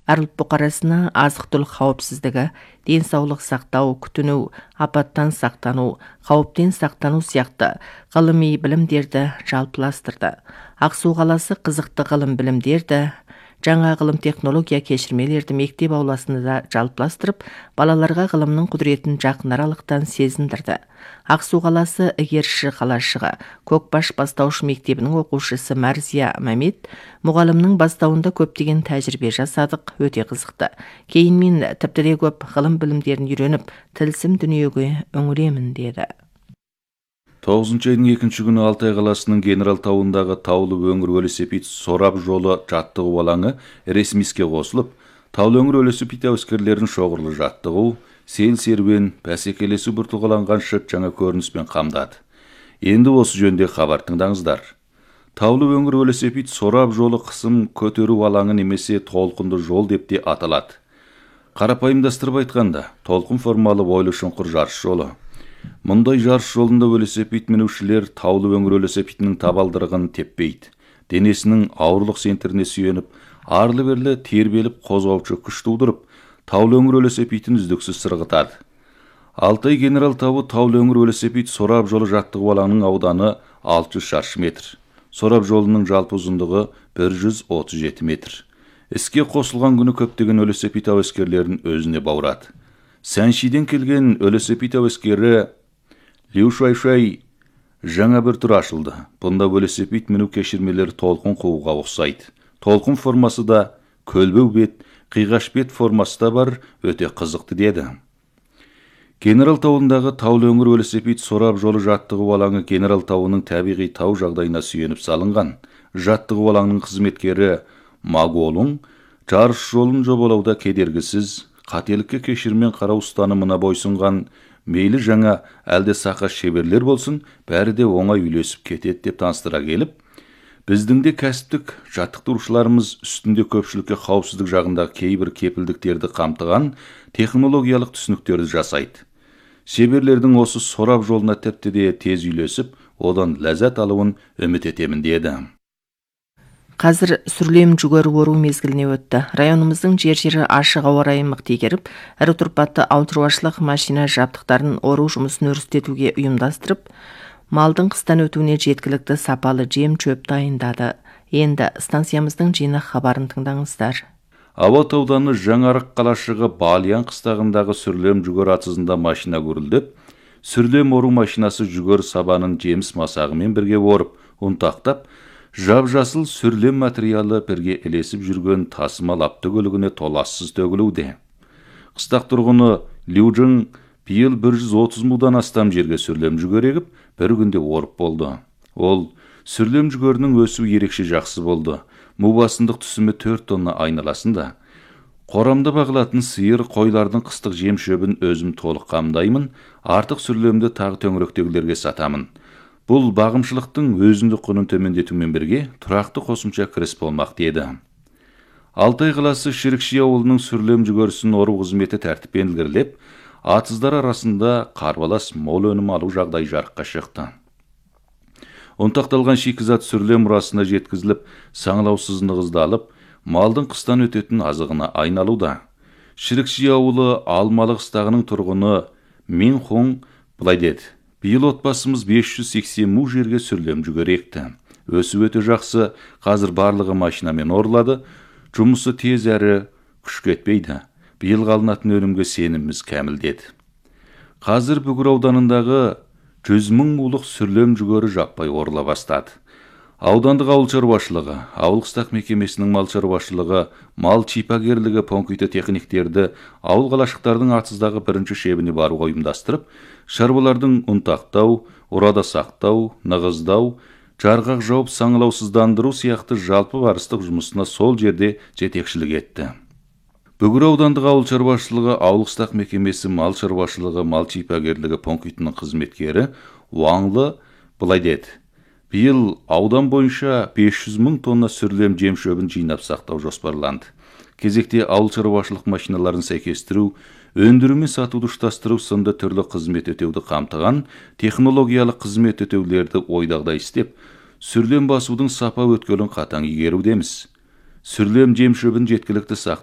әр ұлт бұқарасына азық-түлік қауіпсіздігі, денсаулық сақтау, күтіну, апаттан сақтану, қауіптен сақтану сияқты ғылыми білімдерді жалпыластырды. Ақсу қаласы қызықты ғылым білімдерді, жаңа ғылым технология кешірмелерді мектеп ауласында жалпыластырып, балаларға ғылымның құдіретін жақын аралықтан сезіндірді. Ақсу қаласы Игерші қалашығы Көкбаш бастауыш мектебінің оқушысы Мәрзия Мәмет, мұғалімнің бастауында көптеген тәжірибе жасадық, өте қызықты. Кейін мен тіпті де көп ғылым білімдерін үйреніп, тылсым дүниеге үңіремін деді. 9 айдың 2 күні Алтай қаласының Генерал тауындағы таулы өңір велосипед сорап жолы жаттығу алаңы ресми іске қосылып, таулы өңір велосипед әуескерлерінің шоғырлы жаттығу, сел серуен, бәсекелесу бір тұлғаланған шыт жаңа көрініспен қамдады. Енді осы жөнде хабар тыңдаңыздар. Таулы өңір велосипед сорап жолы қысым көтеру алаңы немесе толқынды жол деп те аталады. Қарапайымдастырып айтқанда, толқын формалы бойлы шұңқыр жарыс жолы. Мұндай жарыс жолында велосипед мінушілер таулы өңір велосипедінің табалдырығын теппейді. Денесінің ауырлық центріне сүйеніп, арлы-берлі тербеліп қозғаушы күш тудырып, таулы өңір велосипедін үздіксіз сырғытады. Алтай Генерал тауы таулы өңір велосипед сорап жолы жаттығу алаңының ауданы 600 шаршы метр. Сорап жолының жалпы ұзындығы 137 метр. Іске қосылған күні көптеген велосипед әуескерлерін өзіне баурады. Сәншиден келген велосипед әуескері Лю Шуай жаңа бір түр ашылды. Бұнда велосипед міну кешірмелері толқын қууға ұқсайды. Толқын формасы да көлбеу бет, қиғаш бет формасы да бар, өте қызықты деді. Генерал тауындағы таулы өңір велосипед сорап жолы жаттығу алаңы Генерал тауының табиғи тау жағдайына сүйеніп салынған. Жаттығу алаңының қызметкері Маголун жарыс жолын жобалауда кедергісіз, қателікке кешірмен қарау ұстанымына бойсынған, мейлі жаңа әлде сақа шеберлер болсын, бәрі де оңай үйлесіп кетеді деп таныстыра келіп, біздің де кәсіптік жаттықтырушыларымыз үстінде көпшілікке қауіпсіздік жағындағы кейбір кепілдіктерді қамтыған технологиялық түсініктерді жасайды. Шеберлердің осы сорап жолына тіпті де тез үйлесіп, одан ләззат алуын үміт етемін деді. Қазір сүрлем жүгері ору мезгіліне өтті. Районымыздың жер-жері ашық ауа райын мықты игеріп, ірі тұрпатты ауыл шаруашылық машина жабдықтарын ору жұмысын өрістетуге ұйымдастырып, малдың қыстан өтуіне жеткілікті сапалы жем шөп дайындады. Енді станциямыздың жинақ хабарын тыңдаңыздар. Абат ауданы Жаңарық қалашығы Балиян қыстағындағы сүрлем жүгері атызында машина көрілдіп, сүрлем ору машинасы жүгері сабанын жеміс масағымен бірге орып, ұнтақтап, жап-жасыл сүрлем материалы бірге ілесіп жүрген тасымал автокөлігіне толассыз төгілуде. Қыстақ тұрғыны Люжың биыл 130 мудан астам жерге сүрлем жүгері егіп, бір күнде орып болды. Ол сүрлем жүгерінің өсу ерекше жақсы болды. Мубасындық түсімі 4 тонна айналасында. Қорамда бағылатын сиыр, қойлардың қыстық жем шөбін өзім толық қамдаймын, артық сүрлемді тағы төңіректегілерге сатамын. Бұл бағымшылықтың өзіндік құнын төмендетумен бірге тұрақты қосымша кіріс болмақ деді. Алтай қаласы Шірікші ауылының сүрлем жүгерісін ору қызметі тәртіппен ілгерілеп, атыздар арасында қарбалас мол өнім алу жағдай жарыққа шықты. Ұнтақталған шикізат сүрлем мұрасына жеткізіліп, саңылаусыз нығыздалып, малдың қыстан өтетін азығына айналуда. Шірікші ауылы Алмалы қыстағының тұрғыны Мин Хуң былай деді. Биыл отбасымыз 580 му жерге сүрлем жүгері екті. Өсіп өте жақсы, қазір барлығы машинамен орылады, жұмысы тез әрі күш кетпейді. Биыл алынатын өнімге сеніміміз кәміл деді. Қазір Бүгір ауданындағы 100 мың мулық сүрлем жүгері жаппай орыла бастады. Аудандық ауыл шаруашылығы, ауыл қыстақ мекемесінің мал шаруашылығы, мал шипагерлігі пункті техниктерді ауыл қалашықтардың атыздағы бірінші шебіне баруға ұйымдастырып, шаруалардың ұнтақтау, ұрада сақтау, нығыздау, жарғақ жауып саңылаусыздандыру сияқты жалпы барыстық жұмысына сол жерде жетекшілік етті. Бүгір аудандық ауыл шаруашылығы, ауыл қыстақ мекемесі мал шаруашылығы, мал шипагерлігі пунктінің қызметкері Уаңлы былай деді. Биыл аудан бойынша 500 мың тонна сүрлем жем шөбін жинап сақтау жоспарланды. Кезекте ауыл шаруашылық машиналарын сәйкестіру, өндіру мен сатуды ұштастыру сынды түрлі қызмет өтеуді қамтыған технологиялық қызмет өтеулерді ойдағдай істеп, сүрлем басудың сапа өткелін қатаң игерудеміз. Сүрлем жем шөбін жеткілікті сақтау